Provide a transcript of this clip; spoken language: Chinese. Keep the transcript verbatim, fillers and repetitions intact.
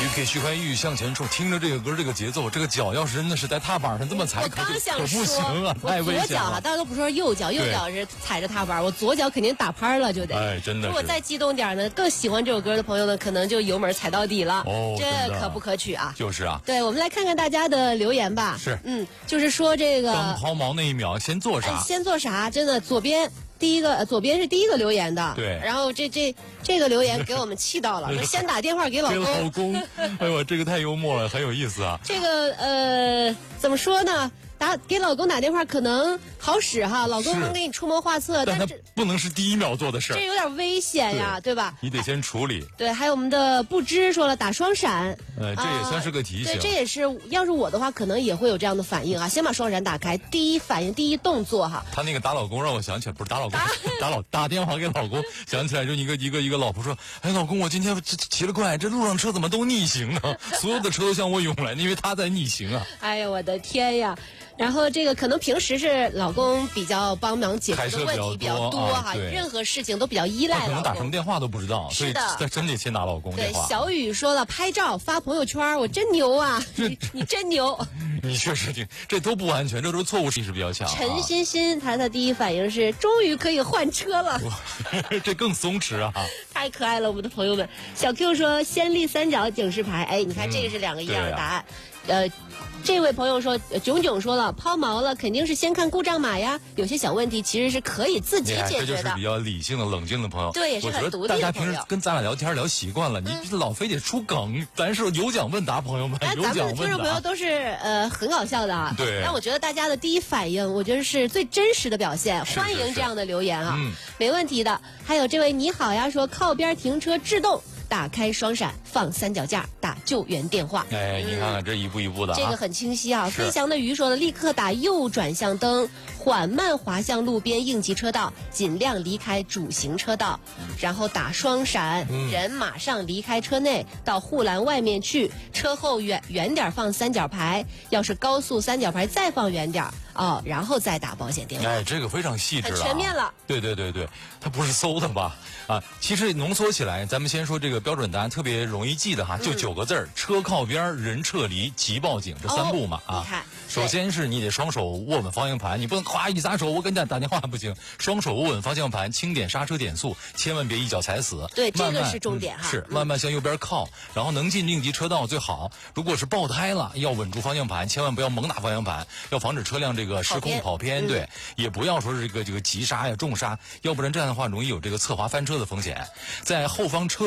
给徐怀钰向前冲，听着这个歌这个节奏，这个脚要是真的是在踏板上这么踩， 我刚想可不行啊， 我太危险了。 左脚啊，大家都不说右脚，右脚是踩着踏板，我左脚肯定打拍了就得。 哎，真的是。 如果再激动点呢，更喜欢这首歌的朋友呢，可能就油门踩到底了。 哦， 这可不可取啊！ 就是啊。 对，我们来看看大家的留言吧。 是， 嗯，就是说这个刚抛锚那一秒，先做啥？ 哎、先做啥？真的，左边。第一个，呃左边是第一个留言的， 对， 然后这这这个留言给我们气到了，说先打电话给老公， 给老公，哎呦，这个太幽默了，很有意思啊。 这个呃，怎么说呢？打给老公打电话可能好使哈，老公能给你出谋划策， 但他不能是第一秒做的事儿， 这有点危险呀， 对, 对吧？ 你得先处理。 对，还有我们的不知说了打双闪， 呃，这也算是个提醒。 呃、对，这也是要是我的话，可能也会有这样的反应啊，先把双闪打开，第一反应、第一动作哈。 他那个打老公让我想起来，不是打老公，打, 打老打电话给老公，想起来就一个一个一个老婆说：“哎，老公，我今天骑得快，这路上车怎么都逆行啊？所有的车都向我涌来，因为他在逆行啊。” 哎呀，我的天呀！然后这个可能平时是老公比较帮忙解决的问题比较多哈，啊、任何事情都比较依赖老公。 可能打什么电话都不知道， 是的， 所以真得先打老公电话。 对，小雨说了，拍照发朋友圈，我真牛啊！你你真牛！ 你确实挺，这都不安全，这都是错误意识比较强、啊。 陈欣欣，她的第一反应是，终于可以换车了， 这更松弛啊！ 太可爱了，我们的朋友们。小 Q 说，先立三角警示牌，哎，你看这个是两个一样的答案，嗯啊、呃。这位朋友说，囧囧说了，抛锚了，肯定是先看故障码呀。有些小问题其实是可以自己解决的。 这就是比较理性的、冷静的朋友。 对，也是很独立的朋友。 大家平时跟咱俩聊天聊习惯了，嗯、你老非得出梗，咱是有奖问答，朋友们。 哎，咱们的听众朋友都是呃很搞笑的啊。 对。 但我觉得大家的第一反应，我觉得是最真实的表现。 是是是欢迎这样的留言啊， 嗯， 没问题的。还有这位你好呀，说靠边停车制动。打开双闪，放三脚架，打救援电话。 哎，你看看这一步一步的、啊嗯，这个很清晰啊。飞翔的鱼说了，立刻打右转向灯，缓慢滑向路边应急车道，尽量离开主行车道，然后打双闪，嗯、人马上离开车内，到护栏外面去，车后远远点放三角牌，要是高速三角牌再放远点哦，然后再打保险电话。 哎，这个非常细致、啊， 很全面了。 对对对对，它不是搜的吧？啊，其实浓缩起来，咱们先说这个标准答案，特别容易记的哈，就九个字儿、嗯：车靠边，人撤离，急报警，这三步嘛、 哦、啊。你看， 首先是你得双手握稳方向盘，你不能咵一撒手，我跟你打打电话不行，双手握稳方向盘，轻点刹车减速，千万别一脚踩死。 对， 慢慢这个是重点哈。 嗯、是慢慢向右边靠，然后能进应急车道最好。如果是爆胎了，要稳住方向盘，千万不要猛打方向盘，要防止车辆这个失控跑偏。对、嗯，也不要说是这个这个急刹呀、重刹，要不然这样的话容易有这个侧滑翻车的风险。在后方车